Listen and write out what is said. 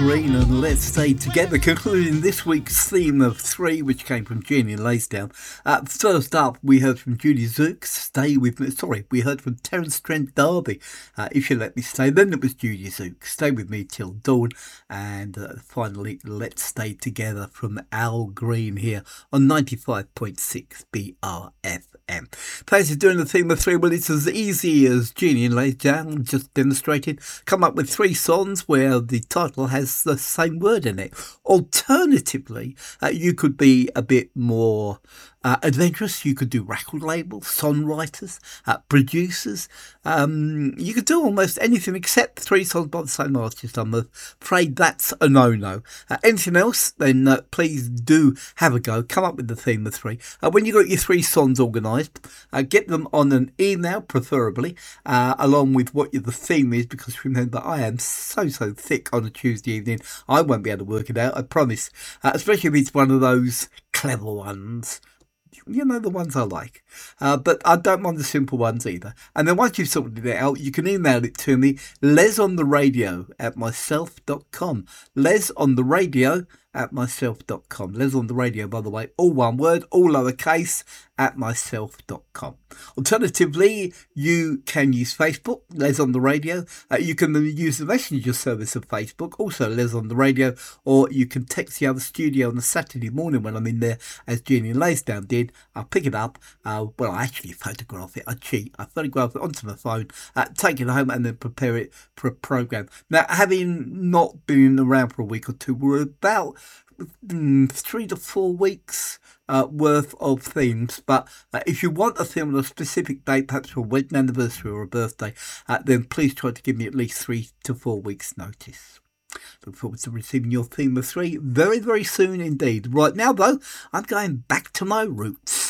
Green and Let's Stay Together, concluding this week's theme of 3, which came from Julian Lansdowne. First up, we heard from Judy Zook, Stay With Me. Sorry, we heard from Terence Trent D'Arby, If You Let Me Stay. Then it was Judy Zook, Stay With Me Till Dawn. And finally, Let's Stay Together from Al Green here on 95.6 BRFM. Thanks for doing the theme of 3. Well, it's as easy as Julian Lansdowne just demonstrated. Come up with 3 songs where the title has the same word in it. Alternatively, you could be a bit more adventurous. You could do record labels, songwriters, producers. You could do almost anything except 3 songs by the same artist. I'm afraid that's a no-no. Anything else, then please do have a go. Come up with the theme of 3. When you got your 3 songs organised, get them on an email, preferably, along with what the theme is, because remember, I am so thick on a Tuesday evening. I won't be able to work it out, I promise. Especially if it's one of those clever ones. You know, the ones I like. But I don't mind the simple ones either. And then once you've sorted it out, you can email it to me, lesontheradio@myself.com. lesontheradio@myself.com. Les on the radio, by the way, all one word, all lowercase, @myself.com. Alternatively, you can use Facebook, Les on the Radio. You can use the messenger service of Facebook, also Les on the Radio, or you can text the other studio on a Saturday morning when I'm in there, as Julian Lansdowne did. I'll pick it up. I actually photograph it. I cheat. I photograph it onto my phone, take it home, and then prepare it for a programme. Now, having not been around for a week or two, we're about 3 to 4 weeks worth of themes. But if you want a theme on a specific date, perhaps for a wedding anniversary or a birthday, then please try to give me at least 3 to 4 weeks notice. Look forward to receiving your theme of 3 very, very soon indeed. Right now, though, I'm going back to my roots.